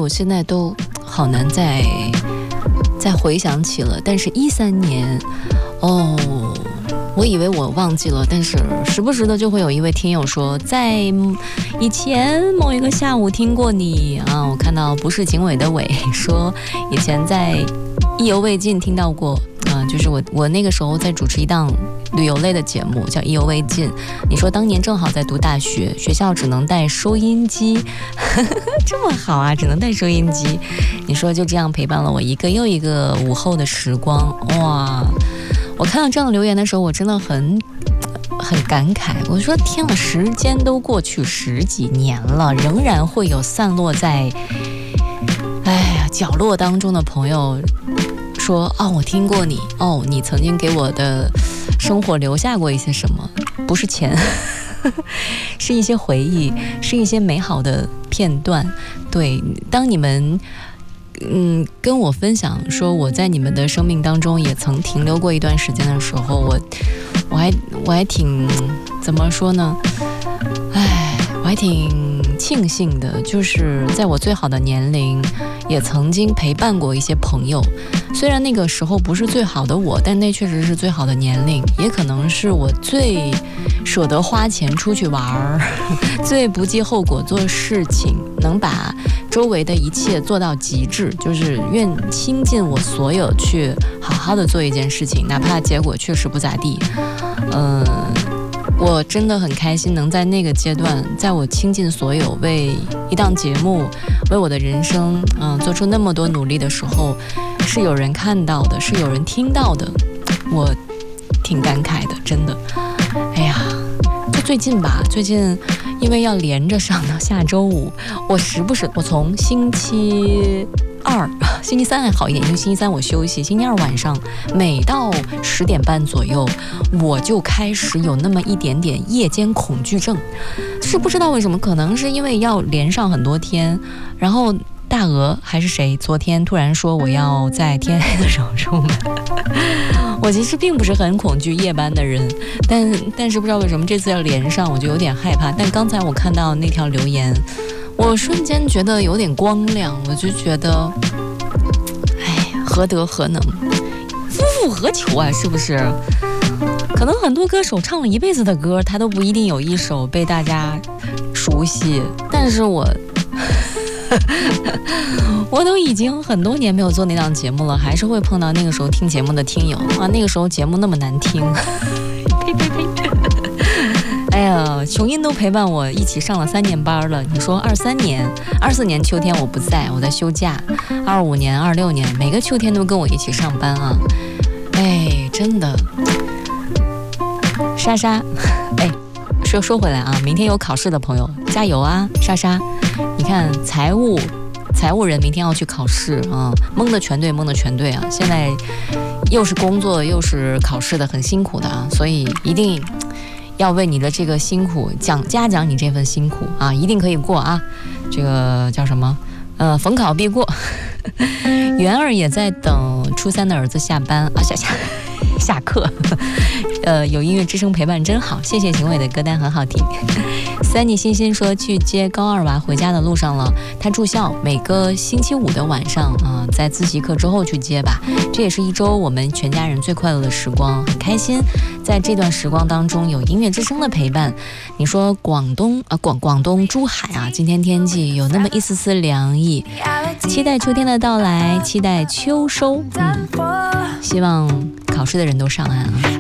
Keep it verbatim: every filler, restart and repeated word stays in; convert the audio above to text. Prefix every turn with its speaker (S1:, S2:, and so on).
S1: 我现在都好难再再回想起了。但是一三年，哦，我以为我忘记了，但是时不时的就会有一位听友说，在以前某一个下午听过你啊。我看到不是警委的委说，以前在意犹未尽听到过啊，就是我我那个时候在主持一档旅游类的节目叫意犹未尽。你说当年正好在读大学，学校只能带收音机这么好啊，只能带收音机。你说就这样陪伴了我一个又一个午后的时光。哇，我看到这样的留言的时候，我真的很很感慨。我说天啊，时间都过去十几年了，仍然会有散落在哎呀角落当中的朋友说，哦，我听过你，哦，你曾经给我的生活留下过一些什么，不是钱是一些回忆，是一些美好的片段。对，当你们嗯跟我分享说我在你们的生命当中也曾停留过一段时间的时候，我我还我还挺怎么说呢，哎，我还挺庆幸的，就是在我最好的年龄也曾经陪伴过一些朋友。虽然那个时候不是最好的我，但那确实是最好的年龄，也可能是我最舍得花钱出去玩，最不计后果做事情，能把周围的一切做到极致，就是愿倾尽我所有去好好的做一件事情，哪怕结果确实不咋地。嗯、呃，我真的很开心能在那个阶段，在我倾尽所有为一档节目，为我的人生嗯、呃、做出那么多努力的时候，是有人看到的，是有人听到的，我挺感慨的，真的。哎呀，就最近吧，最近因为要连着上到下周五，我时不时我从星期二星期三还好一点，因为星期三我休息，星期二晚上每到十点半左右，我就开始有那么一点点夜间恐惧症，是不知道为什么，可能是因为要连上很多天，然后大鹅还是谁昨天突然说我要在天黑的时候出门我其实并不是很恐惧夜班的人，但但是不知道为什么这次要连上我就有点害怕。但刚才我看到那条留言，我瞬间觉得有点光亮，我就觉得哎，何德何能，夫复何求啊，是不是？可能很多歌手唱了一辈子的歌，他都不一定有一首被大家熟悉，但是我我都已经很多年没有做那档节目了，还是会碰到那个时候听节目的听友啊，那个时候节目那么难听呸呸呸哎呀，琼音都陪伴我一起上了三年班了，你说二三年二四年秋天我不在，我在休假，二五年二六年每个秋天都跟我一起上班啊。哎，真的莎莎，哎，说说回来啊，明天有考试的朋友加油啊，莎莎，你看财务财务人明天要去考试啊，蒙的全对，蒙的全对啊！现在又是工作又是考试的，很辛苦的啊，所以一定要为你的这个辛苦奖嘉奖你这份辛苦啊，一定可以过啊！这个叫什么？呃，逢考必过。元儿也在等初三的儿子下班啊，下下下课。呃，有音乐之声陪伴真好，谢谢邢伟的歌单很好听。三妮欣欣说去接高二娃回家的路上了，他住校，每个星期五的晚上啊、呃，在自习课之后去接吧。这也是一周我们全家人最快乐的时光，很开心。在这段时光当中有音乐之声的陪伴。你说广东啊广广东珠海啊，今天天气有那么一丝丝凉意，期待秋天的到来，期待秋收。嗯，希望考试的人都上岸啊。